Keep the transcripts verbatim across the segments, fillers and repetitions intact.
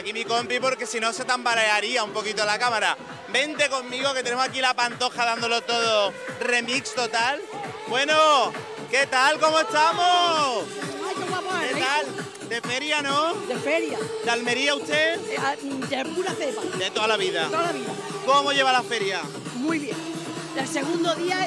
aquí mi compi porque si no se tambalearía un poquito la cámara. Vente conmigo que tenemos aquí la Pantoja dándolo todo, remix total. Bueno, ¿qué tal? ¿Cómo estamos? Ay, qué guapo es. ¿Qué tal? ¿De feria, no? De feria. ¿De Almería usted? Eh, ah, De pura cepa. De toda la vida. Toda la vida. ¿Cómo lleva la feria? Muy bien. El segundo día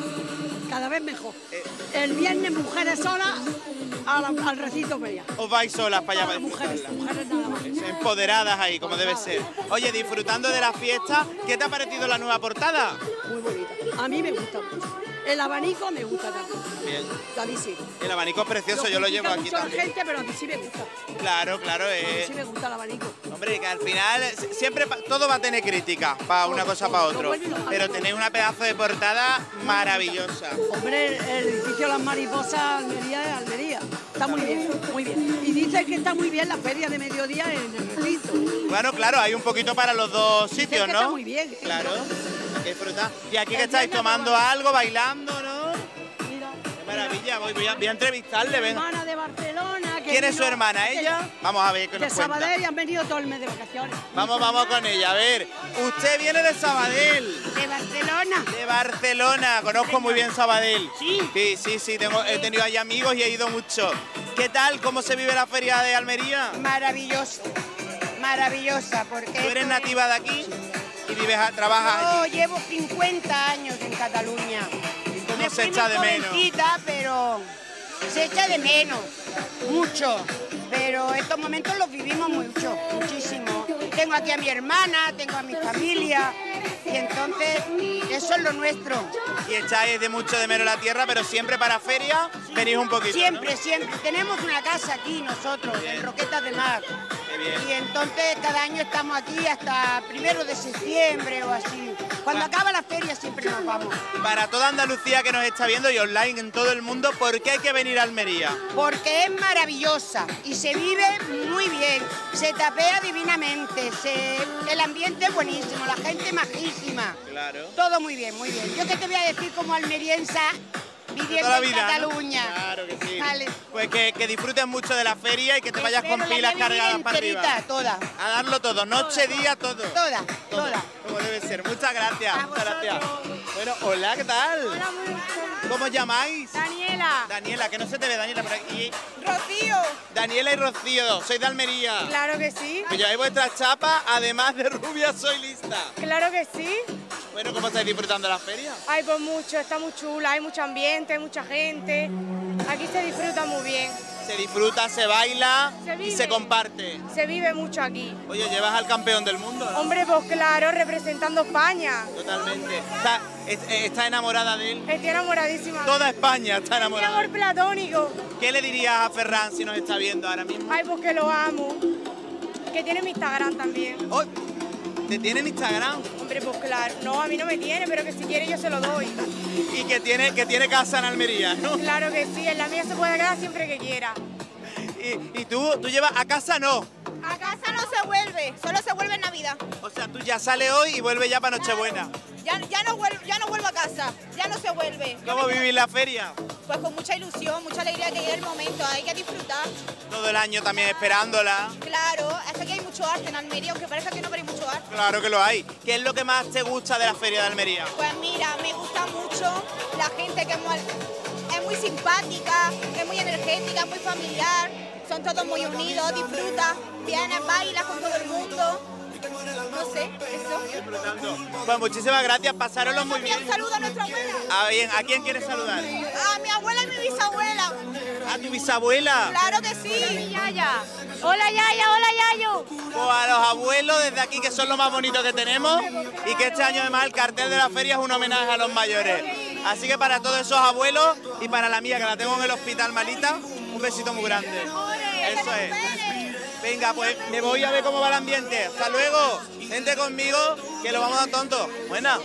cada vez mejor. Eh. El viernes mujeres solas al, al recinto feria. ¿Os vais solas para allá para Mujeres, disfrutarla? mujeres nada más. Empoderadas ahí, como debe ser. Oye, disfrutando de la fiesta, ¿qué te ha parecido la nueva portada? Muy bonita. A mí me gusta mucho. El abanico me gusta también. Bien. A mí sí. El abanico es precioso, yo lo llevo critica aquí mucho la también. gente, pero a mí sí me gusta. Claro, claro. A mí Eh. sí me gusta el abanico. Hombre, que al final si- siempre pa- todo va a tener crítica, para una cosa para otro. Pero tenéis una pedazo de portada maravillosa. Hombre, el, el edificio Las Mariposas, Almería es Almería. Está muy bien, muy bien. Y dicen que está muy bien la feria de mediodía en el recinto. Bueno, claro, hay un poquito para los dos Dicen sitios, que ¿no? está muy bien. Claro, disfrutar. Y aquí que El estáis viernes tomando probamos. algo, bailando, ¿no? Mira, Qué maravilla, voy, voy a, voy a entrevistarle, mi venga. hermana de Barcelona. Que ¿Quién es su vino hermana? de- ¿Ella? Vamos a ver qué De nos cuenta. Sabadell y han venido todo el mes de vacaciones. Vamos, vamos con ella, a ver. Usted viene de Sabadell. De Barcelona. De Barcelona, conozco muy bien Sabadell. Sí. Sí, sí, sí, tengo, he tenido ahí amigos y he ido mucho. ¿Qué tal? ¿Cómo se vive la feria de Almería? Maravilloso, maravillosa, porque... ¿Tú eres esto nativa de aquí y vives, a- trabajas es- Yo allí? llevo cincuenta años en Cataluña. ¿Y cómo Me se fui echa muy de menos? jovencita, pero se echa de menos, mucho. Pero estos momentos los vivimos mucho, muchísimo. Tengo aquí a mi hermana, tengo a mi familia, y entonces eso es lo nuestro. Y echáis de mucho de menos la tierra, pero siempre para feria venís un poquito, ¿no? Siempre, siempre. Tenemos una casa aquí nosotros, Bien. en Roquetas de Mar. Qué bien. Y entonces cada año estamos aquí hasta primero de septiembre o así. Cuando acaba la feria siempre nos vamos. Y para toda Andalucía que nos está viendo y online en todo el mundo, ¿por qué hay que venir a Almería? Porque es maravillosa y se vive muy bien. Se tapea divinamente. Se... El ambiente es buenísimo, la gente majísima. Claro. Todo muy bien, muy bien. Yo qué te voy a decir como almeriensa viviendo Toda la en vida, ¿no? Cataluña. Claro que sí. Vale. Pues que, que disfrutes mucho de la feria y que te vayas con Espero la pilas voy a vivir cargadas para arriba. enterita, toda. A darlo todo, noche, día, todo. Toda, Todo, toda. como debe ser. Muchas gracias. A Muchas gracias. vosotros. Bueno, hola, ¿qué tal? Hola, muy bien. ¿Cómo os llamáis? Daniela. Daniela, que no se te ve, Daniela, por aquí. Rocío. Daniela y Rocío, sois de Almería. Claro que sí. Que lleváis vuestras chapas, además de rubia, soy lista. Claro que sí. Bueno, ¿cómo estáis disfrutando la feria? Hay pues mucho, está muy chula, hay mucho ambiente, hay mucha gente. Aquí se disfruta muy bien. Se disfruta, se baila Se y vive. se comparte. Se vive mucho aquí. Oye, llevas al campeón del mundo, ¿no? Hombre, pues claro, representando España. Totalmente. Está, es- está enamorada de él. Estoy enamoradísima. Toda España está Mi enamorada. amor platónico. ¿Qué le dirías a Ferran si nos está viendo ahora mismo? Ay, pues que lo amo. Que tiene mi Instagram también. Oh, ¿te tiene en Instagram? Hombre, pues claro. No, a mí no me tiene, pero que si quiere yo se lo doy. Y que tiene, que tiene casa en Almería, ¿no? Claro que sí, en la mía se puede quedar siempre que quiera. Y, y tú, tú llevas a casa no. A casa no se vuelve, solo se vuelve en Navidad. O sea, tú ya sales hoy y vuelves ya para Nochebuena. Ya, ya, no vuelvo, ya no vuelvo a casa, ya no se vuelve. Yo ¿Cómo me- vivís la feria? Pues con mucha ilusión, mucha alegría que llegue el momento, hay que disfrutar. Todo el año también esperándola. Claro, hasta que hay mucho arte en Almería, aunque parezca que no, pero hay mucho arte. Claro que lo hay. ¿Qué es lo que más te gusta de la feria de Almería? Pues mira, me gusta mucho la gente que es muy, es muy simpática, es muy energética, es muy familiar, son todos muy unidos, disfrutan, vienes, bailas con todo el mundo. No sé, eso. Pues muchísimas gracias, pasároslo muy bien. Un saludo a nuestra abuela, Ah, bien, ¿a quién quieres saludar? a mi abuela y mi bisabuela. ¿A tu bisabuela? Claro que sí. Yaya. Hola Yaya, hola Yayo. O a los abuelos desde aquí, que son lo más bonito que tenemos, y que este año además el cartel de la feria es un homenaje a los mayores. Así que para todos esos abuelos y para la mía, que la tengo en el hospital malita, un besito muy grande. Eso es. Venga, pues me voy a ver cómo va el ambiente. Hasta luego. Vente conmigo, que lo vamos a dar tonto. Buena.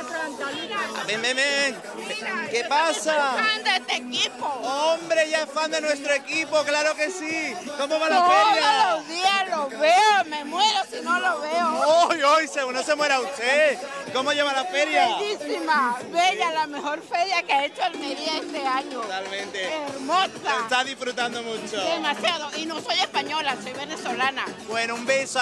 Ah, Ven, ven, ven. ¿Qué pasa? de este equipo. Hombre, ya es fan de nuestro equipo, claro que sí. ¿Cómo va la Todos feria? los días lo veo, me muero si no lo veo. ¡Hoy, hoy! No se muera usted. ¿Cómo lleva la feria? Bellísima, bella, la mejor feria que ha hecho Almería este año. Totalmente. Lo Hermosa, está disfrutando mucho. demasiado. Y no soy española, soy venezolana. Bueno, un beso.